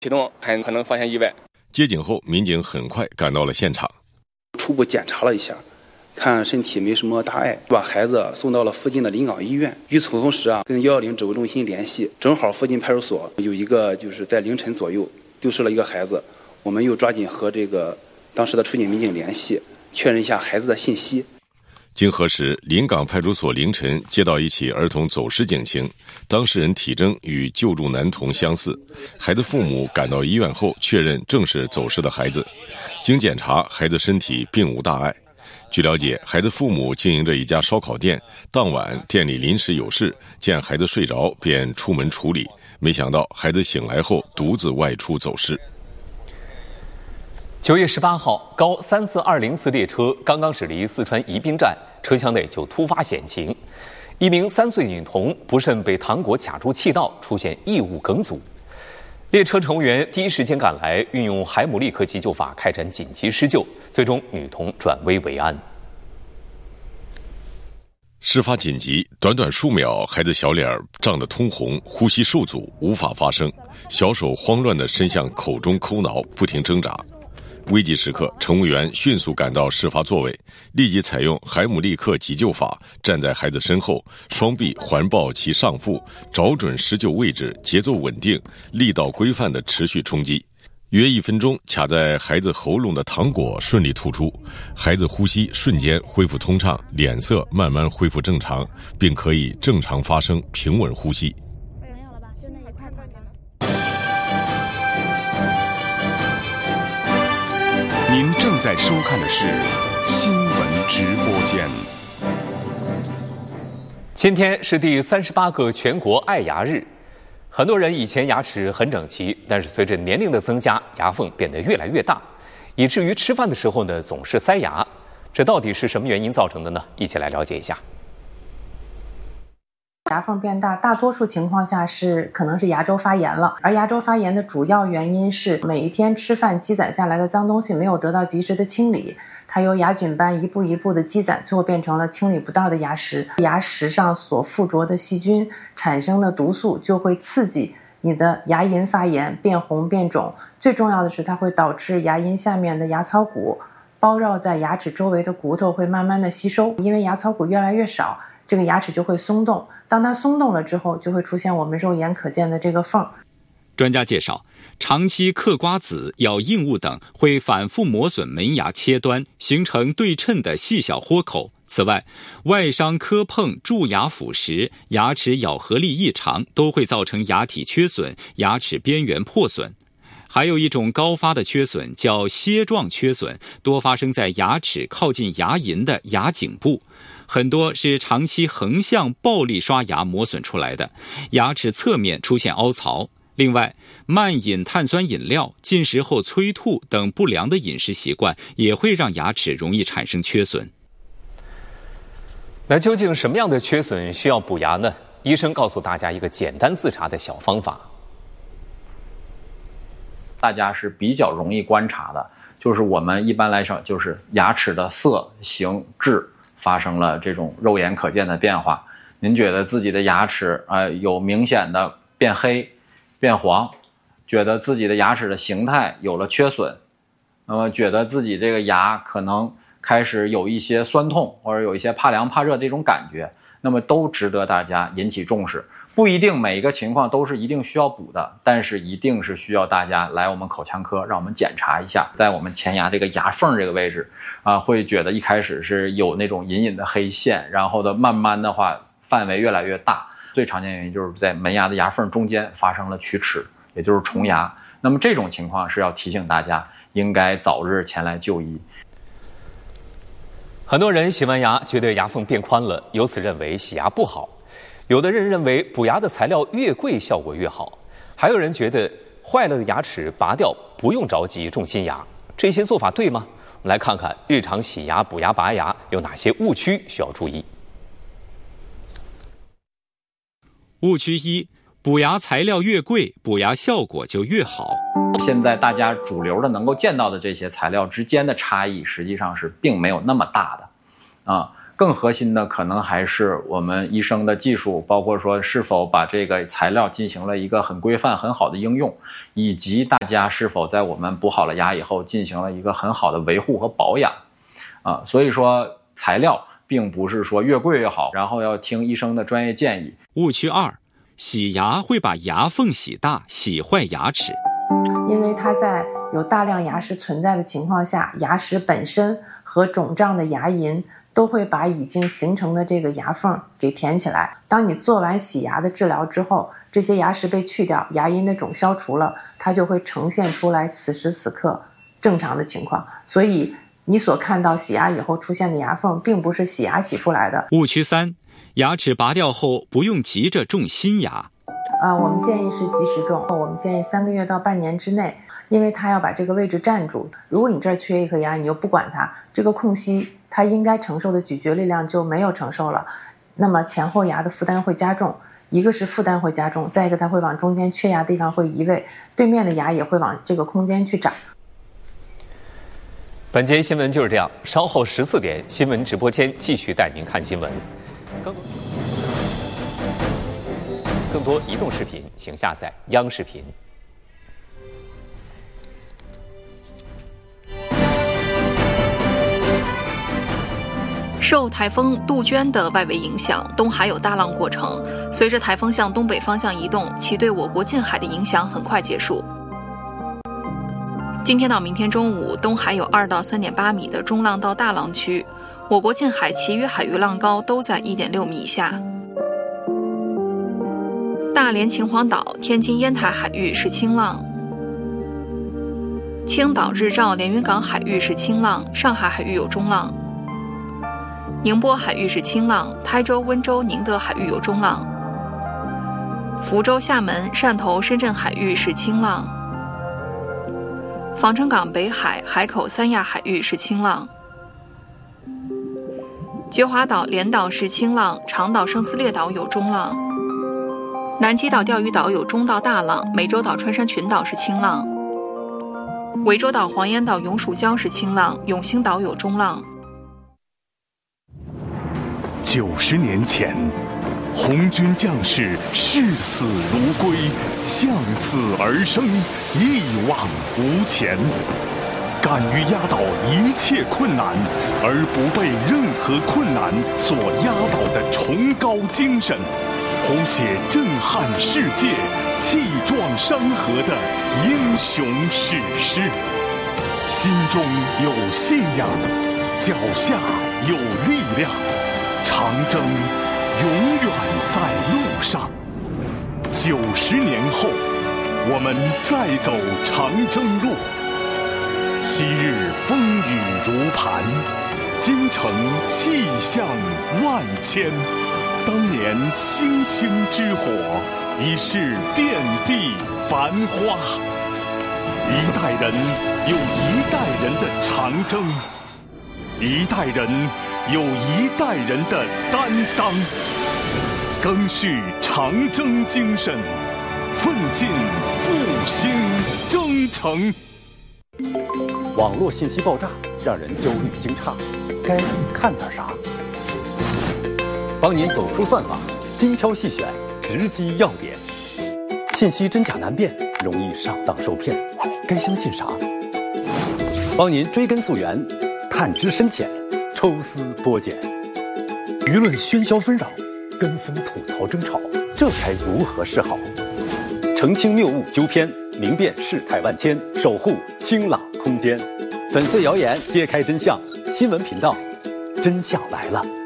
启动很可能发现意外。 接警后，民警很快赶到了现场， 初步检查了一下，看身体没什么大碍，把孩子送到了附近的临港医院。与此同时跟110指挥中心联系，正好附近派出所有一个就是在凌晨左右丢失了一个孩子，我们又抓紧和这个当时的出警民警联系，确认一下孩子的信息。 经核实，临港派出所凌晨接到一起儿童走失警情，当事人体征与救助男童相似，孩子父母赶到医院后确认正是走失的孩子。经检查，孩子身体并无大碍。据了解，孩子父母经营着一家烧烤店，当晚店里临时有事，见孩子睡着便出门处理，没想到孩子醒来后独自外出走失。 9月18号，高34204列车刚刚驶离四川宜宾站，车厢内就突发险情，一名3岁女童不慎被糖果卡住气道，出现异物梗阻。列车乘务员第一时间赶来，运用海姆立克急救法开展紧急施救，最终女童转危为安。 事发紧急，短短数秒，孩子小脸涨得通红，呼吸受阻，无法发声，小手慌乱地伸向口中抠挠，不停挣扎。危急时刻，乘务员迅速赶到事发座位，立即采用海姆立克急救法，站在孩子身后，双臂环抱其上腹，找准施救位置，节奏稳定，力道规范地持续冲击。约1分钟，卡在孩子喉咙的糖果顺利吐出，孩子呼吸瞬间恢复通畅，脸色慢慢恢复正常，并可以正常发声，平稳呼吸。 没有了吧？就那一块糖给吗？ 您正在收看的是新闻直播间。 今天是第38个全国爱牙日，很多人以前牙齿很整齐，但是随着年龄的增加，牙缝变得越来越大，以至于吃饭的时候呢总是塞牙。这到底是什么原因造成的呢？一起来了解一下。 牙缝变大，大多数情况下可能是牙周发炎了，而牙周发炎的主要原因是每一天吃饭积攒下来的脏东西没有得到及时的清理，它由牙菌斑一步一步的积攒，最后变成了清理不到的牙石。牙石上所附着的细菌产生的毒素就会刺激你的牙龈发炎，变红变肿，最重要的是它会导致牙龈下面的牙槽骨包绕在牙齿周围的骨头会慢慢的吸收，因为牙槽骨越来越少，这个牙齿就会松动，当它松动了之后，就会出现我们肉眼可见的这个缝。 专家介绍，长期嗑瓜子、咬硬物等会反复磨损门牙切端，形成对称的细小豁口。此外，外伤磕碰、蛀牙腐蚀、牙齿咬合力异常都会造成牙体缺损、牙齿边缘破损。还有一种高发的缺损叫楔状缺损，多发生在牙齿靠近牙龈的牙颈部，很多是长期横向暴力刷牙磨损出来的，牙齿侧面出现凹槽。另外，慢饮碳酸饮料、进食后催吐等不良的饮食习惯也会让牙齿容易产生缺损。 那究竟什么样的缺损需要补牙呢？医生告诉大家一个简单自查的小方法。 大家是比较容易观察的，就是我们一般来说就是牙齿的色、形、质发生了这种肉眼可见的变化。您觉得自己的牙齿有明显的变黑、变黄，觉得自己的牙齿的形态有了缺损，那么觉得自己这个牙可能开始有一些酸痛或者有一些怕凉怕热这种感觉，那么都值得大家引起重视。不一定每一个情况都是一定需要补的，但是一定是需要大家来我们口腔科让我们检查一下，在我们前牙这个牙缝这个位置会觉得一开始是有那种隐隐的黑线，然后的慢慢的话范围越来越大，最常见原因就是在门牙的牙缝中间发生了龋齿，也就是虫牙。那么这种情况是要提醒大家应该早日前来就医。 很多人洗完牙觉得牙缝变宽了，由此认为洗牙不好。有的人认为补牙的材料越贵效果越好，还有人觉得坏了的牙齿拔掉不用着急种新牙。这些做法对吗？我们来看看日常洗牙、补牙、拔牙有哪些误区需要注意。 误区1：补牙材料越贵，补牙效果就越好。 现在大家主流的能够见到的这些材料之间的差异，实际上是并没有那么大的更核心的可能还是我们医生的技术，包括说是否把这个材料进行了一个很规范、很好的应用，以及大家是否在我们补好了牙以后进行了一个很好的维护和保养。所以说材料并不是说越贵越好，然后要听医生的专业建议。 误区2，洗牙会把牙缝洗大，洗坏牙齿。 因为它在有大量牙石存在的情况下，牙石本身和肿胀的牙龈都会把已经形成的这个牙缝给填起来。当你做完洗牙的治疗之后，这些牙石被去掉，牙龈的肿消除了，它就会呈现出来此时此刻正常的情况。所以你所看到洗牙以后出现的牙缝，并不是洗牙洗出来的。 误区3，牙齿拔掉后不用急着种新牙。 我们建议是及时种，我们建议3个月到半年之内，因为它要把这个位置占住。如果你这儿缺一颗牙，你又不管它，这个空隙它应该承受的咀嚼力量就没有承受了，那么前后牙的负担会加重。一个是负担会加重，再一个它会往中间缺牙的地方会移位，对面的牙也会往这个空间去长。 本节新闻就是这样，稍后14点新闻直播间继续带您看新闻。更多移动视频，请下载央视频。 受台风杜鹃的外围影响，东海有大浪过程。随着台风向东北方向移动，其对我国近海的影响很快结束。今天到明天中午，东海有2到3.8米的中浪到大浪区，我国近海其余海域浪高都在1.6米以下。大连、秦皇岛、天津、烟台海域是轻浪，青岛、日照、连云港海域是轻浪，上海海域有中浪，宁波海域是轻浪，台州、温州、宁德海域有中浪，福州、厦门、汕头、深圳海域是轻浪，防城港北海、海口、三亚海域是轻浪，觉华岛、连岛是轻浪，长岛、圣斯列岛有中浪，南极岛、钓鱼岛有中到大浪，美洲岛、穿山群岛是轻浪，涠洲岛、黄岩岛、永暑礁是轻浪，永兴岛有中浪。 90年前，红军将士视死如归，向死而生，一往无前，敢于压倒一切困难，而不被任何困难所压倒的崇高精神，谱写震撼世界、气壮山河的英雄史诗。心中有信仰，脚下有力量，长征永远在路上。90年后，我们再走长征路。昔日风雨如磐，今城气象万千。当年星星之火，已是遍地繁花。一代人有一代人的长征，一代人有一代人的担当，赓续长征精神，奋进复兴征程。 网络信息爆炸让人焦虑惊诧，该看点啥？帮您走出算法，精挑细选，直击要点。信息真假难辨，容易上当受骗，该相信啥？帮您追根溯源，探知深浅，抽丝剥茧。舆论喧嚣纷扰，跟风吐槽争吵，这该如何是好？澄清谬误纠偏，明辨事态万千，守护清朗空间。粉碎谣言，揭开真相。新闻频道，真相来了。